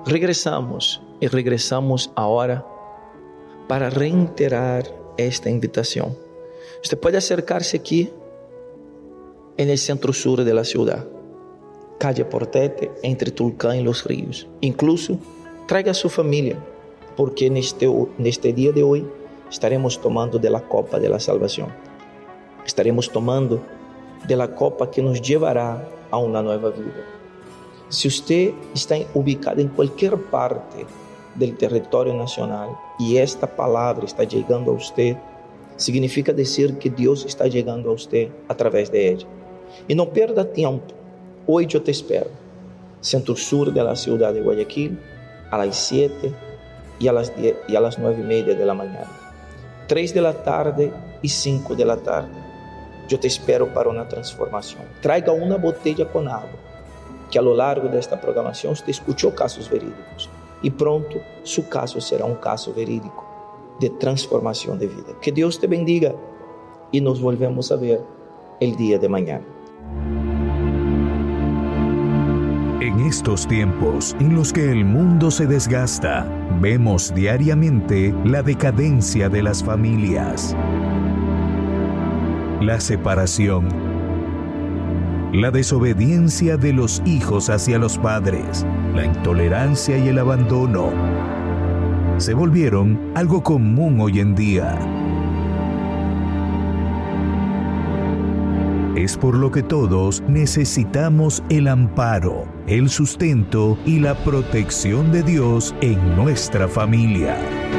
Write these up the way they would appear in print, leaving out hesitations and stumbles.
regresamos y regresamos ahora para reiterar esta invitación. Usted puede acercarse aquí en el centro sur de la ciudad, calle Portete, entre Tulcán y Los Ríos. Incluso traiga a su familia, porque en este día de hoy estaremos tomando de la copa de la salvación. Estaremos tomando de la copa que nos llevará a una nueva vida. Si usted está ubicado en cualquier parte del territorio nacional y esta palabra está llegando a usted, significa decir que Dios está llegando a usted a través de ella. Y no pierda tiempo. Hoy yo te espero. Centro sur de la ciudad de Guayaquil, a las 7 y a las 10 y a las 9:30 de la mañana. 3 de la tarde y 5 de la tarde. Yo te espero para una transformación. Traiga una botella con agua, que a lo largo de esta programación usted escuchó casos verídicos. Y pronto su caso será un caso verídico de transformación de vida. Que Dios te bendiga y nos volvemos a ver el día de mañana. En estos tiempos en los que el mundo se desgasta, vemos diariamente la decadencia de las familias, la separación, la desobediencia de los hijos hacia los padres, la intolerancia y el abandono se volvieron algo común hoy en día. Es por lo que todos necesitamos el amparo, el sustento y la protección de Dios en nuestra familia.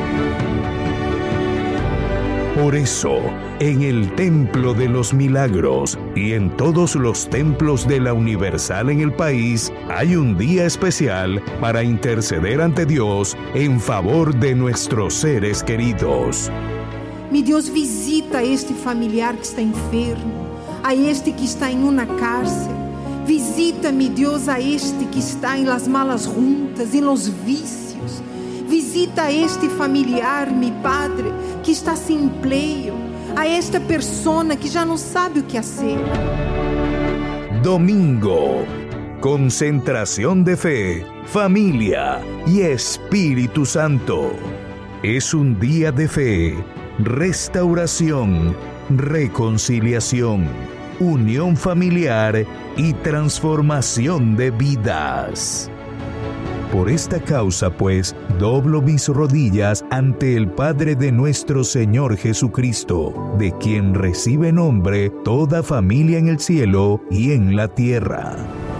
Por eso, en el Templo de los Milagros y en todos los templos de la Universal en el país, hay un día especial para interceder ante Dios en favor de nuestros seres queridos. Mi Dios, visita a este familiar que está enfermo, a este que está en una cárcel. Visita, mi Dios, a este que está en las malas juntas, en los vicios. Visita a este familiar, mi Padre, que está sin empleo, a esta persona que ya no sabe o que hacer. Domingo, concentración de fe, familia y Espíritu Santo. Es un día de fe, restauración, reconciliación, unión familiar y transformación de vidas. Por esta causa, pues, doblo mis rodillas ante el Padre de nuestro Señor Jesucristo, de quien recibe nombre toda familia en el cielo y en la tierra.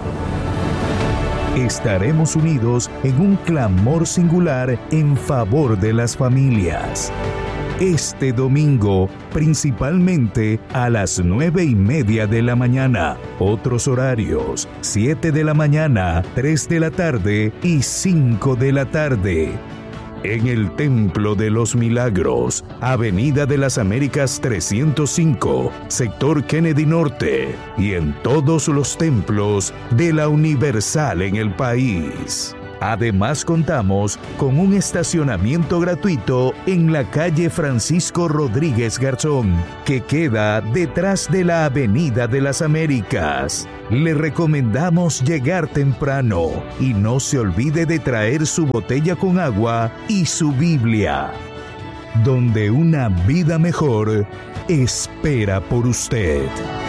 Estaremos unidos en un clamor singular en favor de las familias. Este domingo, principalmente a las 9:30 de la mañana. Otros horarios: 7 de la mañana, 3 de la tarde y 5 de la tarde. En el Templo de los Milagros, Avenida de las Américas 305, sector Kennedy Norte, y en todos los templos de la Universal en el país. Además, contamos con un estacionamiento gratuito en la calle Francisco Rodríguez Garzón, que queda detrás de la Avenida de las Américas. Le recomendamos llegar temprano y no se olvide de traer su botella con agua y su Biblia, donde una vida mejor espera por usted.